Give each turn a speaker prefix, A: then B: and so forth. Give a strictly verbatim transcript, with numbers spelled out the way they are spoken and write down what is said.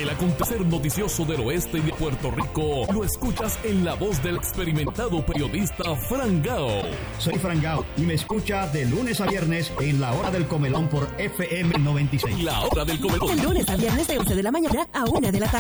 A: El acontecer noticioso del oeste y de Puerto Rico lo escuchas en la voz del experimentado periodista Fran Gao.
B: Soy Fran Gao y me escucha de lunes a viernes en la hora del comelón por F M noventa y seis.
A: La hora del comelón.
C: De lunes a viernes de once de la mañana a una de la tarde.